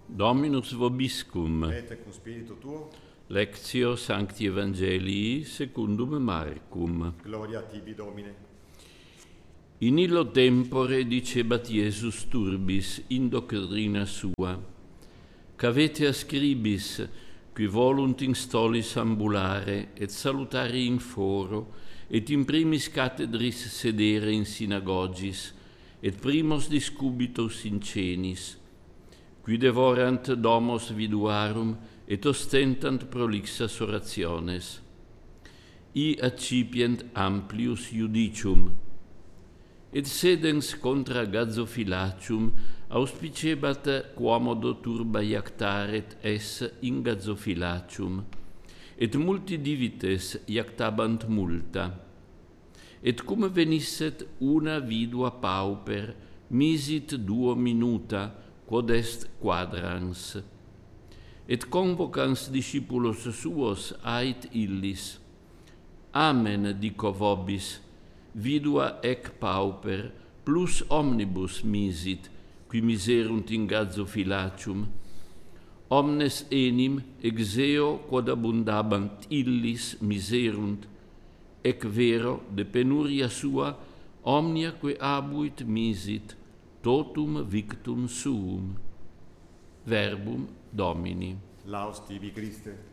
Dominus vobiscum. Et cum spiritu tuo. Lectio Sancti Evangelii secundum Marcum. Gloria tibi, Domine. In illo tempore dicebat Iesus turbis in doctrina sua, cavete a scribis, qui volunt in stolis ambulare, et salutare in foro, et in primis cathedris sedere in synagogis, et primos discubitos in cenis, qui devorant domos viduarum, et ostentant prolixas orationes. I accipient amplius judicium, et sedens contra Gazophilacium auspicebat quomodo turba iactaret es in Gazophilacium, et multi divites iactabant multa. Et cum venisset una vidua pauper, misit duo minuta, quod est quadrans. Et convocans discipulos suos ait illis, Amen dico vobis, vidua ec pauper, plus omnibus misit, qui miserunt in Gazophilacium. Omnes enim ex eo quod abundabant illis miserunt, ec vero de penuria sua omniaque abuit misit, totum victum suum. Verbum Domini. Laus tibi, Christe.